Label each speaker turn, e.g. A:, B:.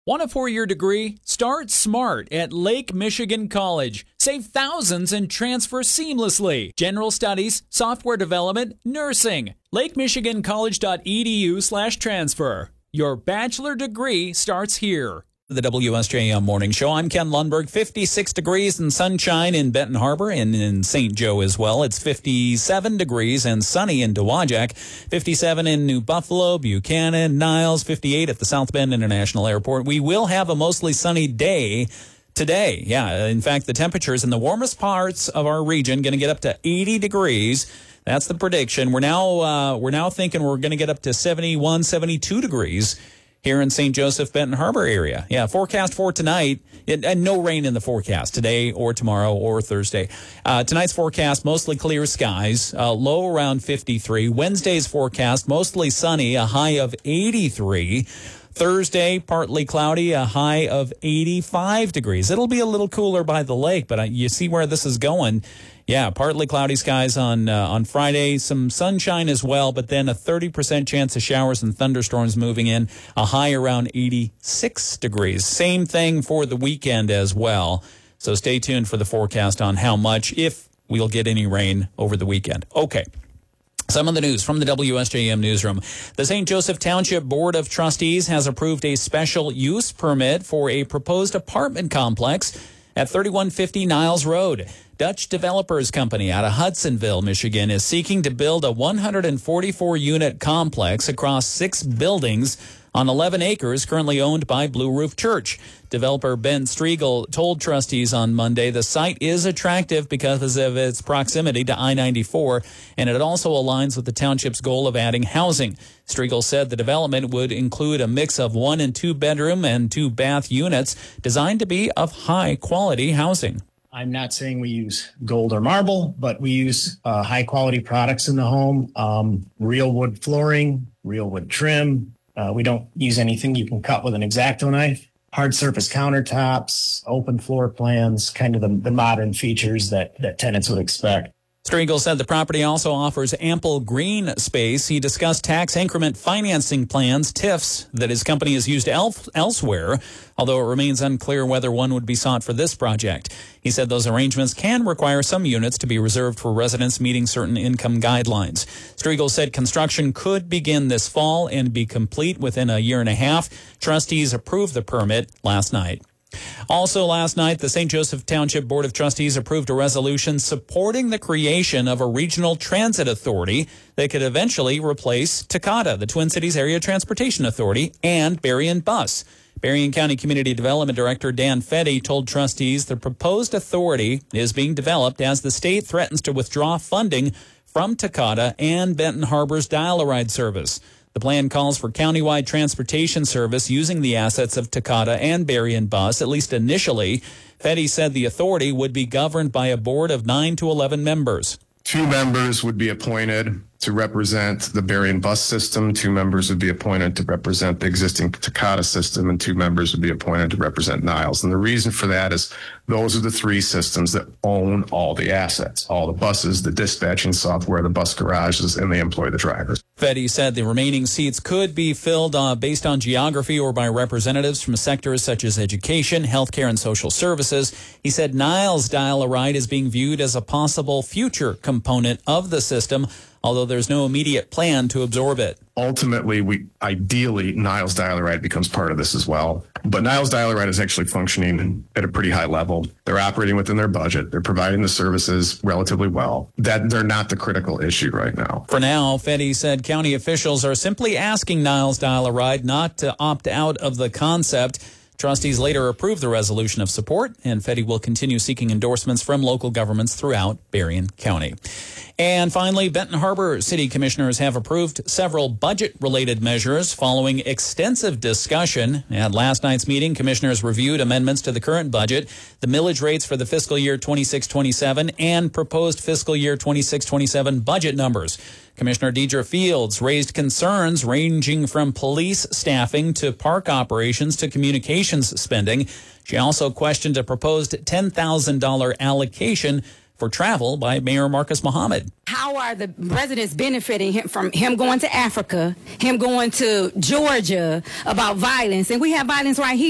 A: Want a four-year degree? Start smart at Lake Michigan College. Save thousands and transfer seamlessly. General studies, software development, nursing. LakeMichiganCollege.edu/transfer. Your bachelor degree starts here. The WSJM Morning Show. I'm Ken Lundberg. 56 degrees and sunshine in Benton Harbor and in St. Joe as well. It's 57 degrees and sunny in Dowagiac. 57 in New Buffalo, Buchanan, Niles. 58 at the South Bend International Airport. We will have a mostly sunny day today. Yeah, in fact, the temperatures in the warmest parts of our region going to get up to 80 degrees. That's the prediction. We're now thinking we're going to get up to 71, 72 degrees here in St. Joseph, Benton Harbor area. Yeah, forecast for tonight, and no rain in the forecast today or tomorrow or Thursday. Tonight's forecast, mostly clear skies, low around 53. Wednesday's forecast, mostly sunny, a high of 83. Thursday, partly cloudy, a high of 85 degrees. It'll be a little cooler by the lake, but you see where this is going. Yeah, partly cloudy skies on Friday, some sunshine as well, but then a 30% chance of showers and thunderstorms moving in, a high around 86 degrees. Same thing for the weekend as well. So stay tuned for the forecast on how much, if we'll get any rain over the weekend. Okay. Some of the news from the WSJM newsroom. The St. Joseph Township Board of Trustees has approved a special use permit for a proposed apartment complex at 3150 Niles Road. Dutch Developers Company out of Hudsonville, Michigan, is seeking to build a 144-unit complex across 6 buildings on 11 acres currently owned by Blue Roof Church. Developer Ben Striegel told trustees on Monday the site is attractive because of its proximity to I-94, and it also aligns with the township's goal of adding housing. Striegel said the development would include a mix of 1- and 2-bedroom and 2-bath units designed to be of high-quality housing.
B: I'm not saying we use gold or marble, but we use high-quality products in the home, real wood flooring, real wood trim. We don't use anything you can cut with an X-Acto knife. Hard surface countertops, open floor plans, kind of the modern features that tenants would expect.
A: Striegel said the property also offers ample green space. He discussed tax increment financing plans, TIFs, that his company has used elsewhere, although it remains unclear whether one would be sought for this project. He said those arrangements can require some units to be reserved for residents meeting certain income guidelines. Striegel said construction could begin this fall and be complete within a year and a half. Trustees approved the permit last night. Also last night, the St. Joseph Township Board of Trustees approved a resolution supporting the creation of a regional transit authority that could eventually replace Takata, the Twin Cities Area Transportation Authority, and Berrien Bus. Berrien County Community Development Director Dan Fetty told trustees the proposed authority is being developed as the state threatens to withdraw funding from Takata and Benton Harbor's Dial-A-Ride service. The plan calls for countywide transportation service using the assets of Takata and Berrien Bus, at least initially. Fetty said the authority would be governed by a board of 9 to 11 members.
C: 2 members would be appointed to represent the Berrien Bus system. 2 members would be appointed to represent the existing Takata system, and 2 members would be appointed to represent Niles. And the reason for that is those are the 3 systems that own all the assets, all the buses, the dispatching software, the bus garages, and they employ the drivers.
A: Fetty said the remaining seats could be filled based on geography or by representatives from sectors such as education, healthcare, and social services. He said Niles Dial-A-Ride is being viewed as a possible future component of the system, although there's no immediate plan to absorb it.
C: Ultimately, ideally, Niles Dial-A-Ride becomes part of this as well. But Niles Dial-A-Ride is actually functioning at a pretty high level. They're operating within their budget. They're providing the services relatively well. That they're not the critical issue right now.
A: For now, Fetty said county officials are simply asking Niles Dial-A-Ride not to opt out of the concept. Trustees later approved the resolution of support, and Fetty will continue seeking endorsements from local governments throughout Berrien County. And finally, Benton Harbor City Commissioners have approved several budget-related measures following extensive discussion. At last night's meeting, commissioners reviewed amendments to the current budget, the millage rates for the fiscal year 26-27, and proposed fiscal year 26-27 budget numbers. Commissioner Deidre Fields raised concerns ranging from police staffing to park operations to communications spending. She also questioned a proposed $10,000 allocation for travel by Mayor Marcus Muhammad.
D: How are the residents benefiting from him going to Africa, him going to Georgia about violence? And we have violence right here.